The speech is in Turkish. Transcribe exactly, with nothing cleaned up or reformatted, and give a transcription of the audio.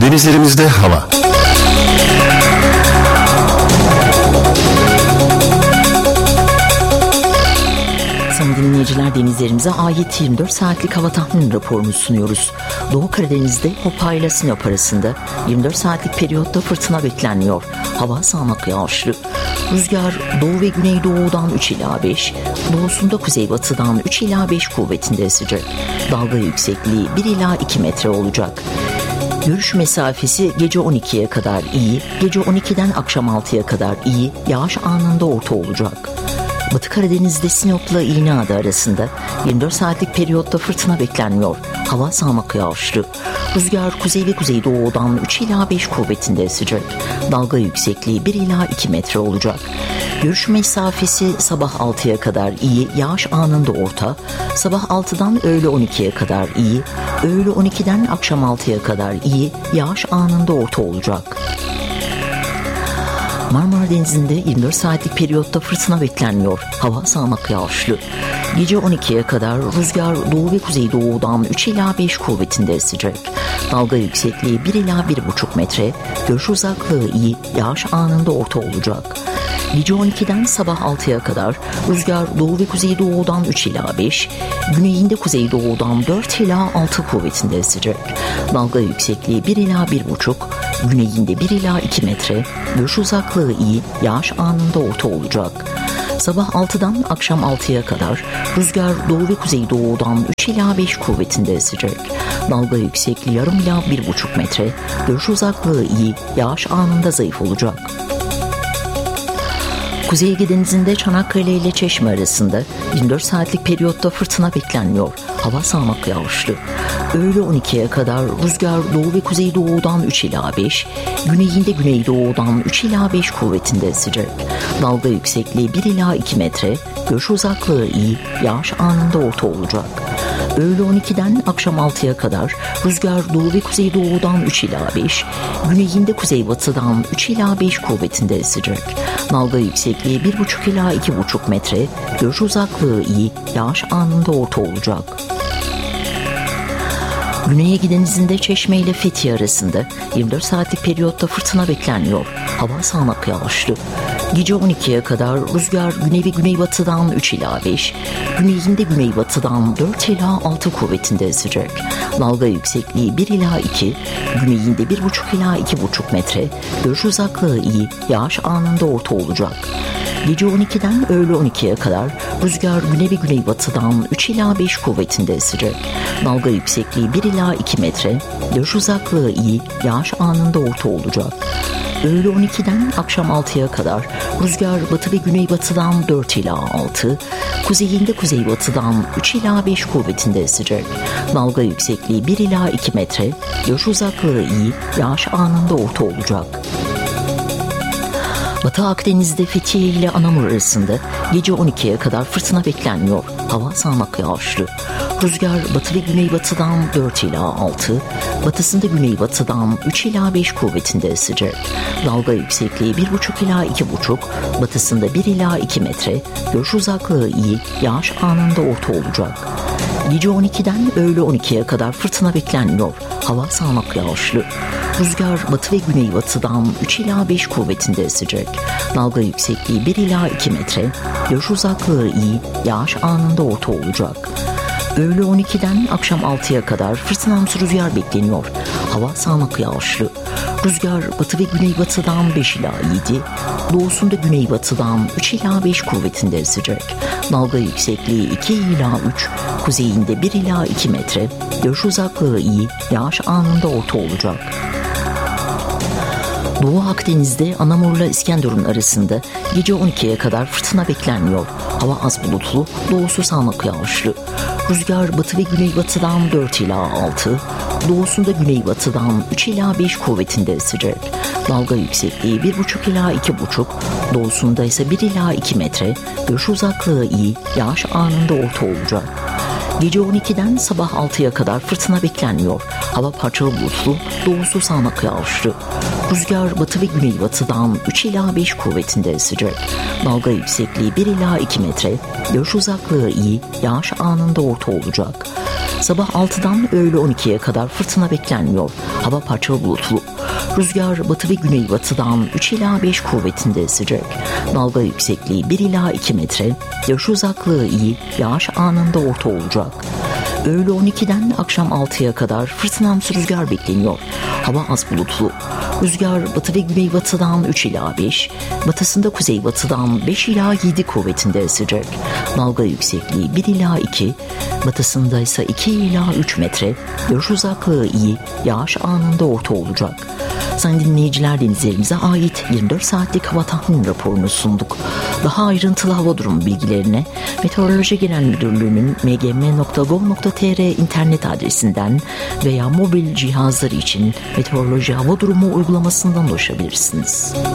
Denizlerimizde hava. Sayın dinleyiciler, denizlerimize ait yirmi dört saatlik hava tahmin raporunu sunuyoruz. Doğu Karadeniz'de Hopa ile Sinop arasında yirmi dört saatlik periyotta fırtına bekleniyor. Hava sağanak yağışlı. Rüzgar doğu ve güneydoğudan üç ila beş, doğusunda kuzeybatıdan üç ila beş kuvvetinde esecek. Dalga yüksekliği bir ila iki metre olacak. Görüş mesafesi gece on ikiye kadar iyi, gece on ikiden akşam altıya kadar iyi, yağış anında orta olacak. Batı Karadeniz'de Sinop'la İğneada arasında yirmi dört saatlik periyotta fırtına bekleniyor. Hava sağanak yağışlı. Rüzgar kuzey ve kuzeydoğudan üç ila beş kuvvetinde esecek. Dalga yüksekliği bir ila iki metre olacak. Görüş mesafesi sabah altıya kadar iyi, yağış anında orta. Sabah altıdan öğle on ikiye kadar iyi, öğle on ikiden akşam altıya kadar iyi, yağış anında orta olacak. Marmara Denizi'nde yirmi dört saatlik periyotta fırtına bekleniyor. Hava sağanak yağışlı. Gece on ikiye kadar rüzgar doğu ve kuzeydoğudan üç ila beş kuvvetinde esecek. Dalga yüksekliği bir ila bir buçuk metre. Görüş uzaklığı iyi, yağış anında orta olacak. Gece on ikiden sabah altıya kadar rüzgar doğu ve kuzeydoğudan üç ila beş, güneyinde kuzeydoğudan dört ila altı kuvvetinde esecek. Dalga yüksekliği bir ila bir buçuk, güneyinde bir ila iki metre, görüş uzaklığı iyi, yağış anında orta olacak. Sabah altıdan akşam altıya kadar rüzgar doğu ve kuzeydoğudan üç ila beş kuvvetinde esecek. Dalga yüksekliği yarım ila bir buçuk metre, görüş uzaklığı iyi, yağış anında zayıf olacak. Kuzey Ege Denizi'nde Çanakkale ile Çeşme arasında yirmi dört saatlik periyotta fırtına bekleniyor. Hava sağanak yağışlı. Öğle on ikiye kadar rüzgar doğu ve kuzeydoğudan üç ila beş, güneyinde güneydoğudan üç ila beş kuvvetinde esecek. Dalga yüksekliği bir ila iki metre, görüş uzaklığı iyi, yağış anında orta olacak. Öğle on ikiden akşam altıya kadar rüzgar doğu ve kuzeydoğudan üç ila beş, güneyinde kuzeybatıdan üç ila beş kuvvetinde esecek. Dalga yüksekliği bir buçuk ila iki buçuk metre, görüş uzaklığı iyi, yağış anında orta olacak. Güney Ege Denizi'nde Çeşme ile Fethiye arasında yirmi dört saatlik periyotta fırtına bekleniyor. Hava sağanak yağışlı. Gece on ikiye kadar rüzgar güney ve güneybatıdan üç ila beş, güneyinde güneybatıdan dört ila altı kuvvetinde esecek. Dalga yüksekliği bir ila iki, güneyinde bir buçuk ila iki buçuk metre, görüş uzaklığı iyi, yağış anında orta olacak. Gece on ikiden öğle on ikiye kadar rüzgar güney ve güneybatıdan üç ila beş kuvvetinde esecek. Dalga yüksekliği bir ila iki metre, görüş uzaklığı iyi, yağış anında orta olacak. Öğle on ikiden akşam altıya kadar rüzgar batı ve güneybatıdan dört ila altı, kuzeyinde kuzeybatıdan üç ila beş kuvvetinde esecek. Dalga yüksekliği bir ila iki metre, görüş uzaklığı iyi, yağış anında orta olacak. Batı Akdeniz'de Fethiye ile Anamur arasında gece on ikiye kadar fırtına bekleniyor. Hava sağanak yağışlı. Rüzgar batı ve güneybatıdan dört ila altı, batısında güneybatıdan üç ila beş kuvvetinde esecek. Dalga yüksekliği bir buçuk ila iki buçuk, batısında bir ila iki metre, görüş uzaklığı iyi, yağış anında orta olacak. Gece on ikiden öğle on ikiye kadar fırtına bekleniyor. Hava sağanak yağışlı. Rüzgar batı ve güneybatıdan üç ila beş kuvvetinde esecek. Dalga yüksekliği bir ila iki metre, görüş uzaklığı iyi, yağış anında orta olacak. Öğle on ikiden akşam altıya kadar fırtınamsı rüzgar bekleniyor. Hava sağanak yağışlı. Rüzgar batı ve güneybatıdan beş ila yedi, doğusunda güneybatıdan üç ila beş kuvvetinde esecek. Dalga yüksekliği iki ila üç, kuzeyinde bir ila iki metre, görüş uzaklığı iyi, yağış anında orta olacak. Doğu Akdeniz'de Anamur'la İskenderun arasında gece on ikiye kadar fırtına bekleniyor. Hava az bulutlu, doğusu sağanak yağışlı. Rüzgar batı ve güneybatıdan dört ila altı, doğusunda güneybatıdan üç ila beş kuvvetinde esecek. Dalga yüksekliği bir buçuk ila iki buçuk, doğusunda ise bir ila iki metre, görüş uzaklığı iyi, yağış anında orta olacak. Gece on ikiden sabah altıya kadar fırtına beklenmiyor. Hava parçalı bulutlu, doğusu sağanak yağışlı. Rüzgar batı ve güneybatıdan üç ila beş kuvvetinde esecek. Dalga yüksekliği bir ila iki metre. Görüş uzaklığı iyi, yağış anında orta olacak. Sabah altıdan öğle on ikiye kadar fırtına beklenmiyor. Hava parçalı bulutlu. Rüzgar batı ve güneybatıdan üç ila beş kuvvetinde esecek. Dalga yüksekliği bir ila iki metre. Görüş uzaklığı iyi, yağış anında orta olacak. Öğle on ikiden akşam altıya kadar fırtınamsı rüzgar bekleniyor. Hava az bulutlu. Rüzgar batı ve güneybatıdan üç ila beş, batısında kuzeybatıdan beş ila yedi kuvvetinde esecek. Dalga yüksekliği bir ila iki, batısında ise iki ila üç metre. Görüş uzaklığı iyi, yağış anında orta olacak. Sayın dinleyiciler, denizlerimize ait yirmi dört saatlik hava tahmin raporunu sunduk. Daha ayrıntılı hava durumu bilgilerine Meteoroloji Genel Müdürlüğü'nün m g m nokta gov nokta t r internet adresinden veya mobil cihazlar için Meteoroloji Hava Durumu uygulamasından ulaşabilirsiniz.